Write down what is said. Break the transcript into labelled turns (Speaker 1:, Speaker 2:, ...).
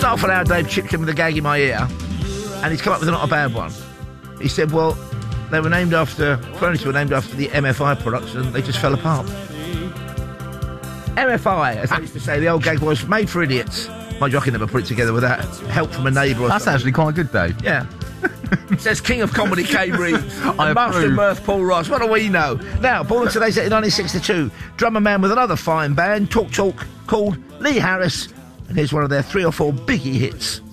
Speaker 1: half an hour, Dave chipped in with a gag in my ear, and he's come up with a not a bad one. He said, well, furniture were named after the MFI products, and they just fell apart. MFI, as I used to say, the old gag was made for idiots. Mind you, I can never put it together without help from a neighbour.
Speaker 2: That's actually quite good, Dave.
Speaker 1: Yeah. Says King of Comedy Kay Reeves.
Speaker 2: I
Speaker 1: and Master of
Speaker 2: approve.
Speaker 1: Mirth Paul Ross. What do we know? Now, born on today's date in 1962, drummer man with another fine band, Talk, called Lee Harris. And here's one of their 3 or 4 biggie hits.